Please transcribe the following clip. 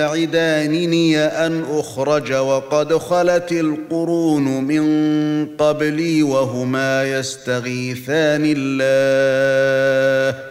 يواعدانني أن أخرج وقد خلت القرون من قبلي وهما يستغيثان الله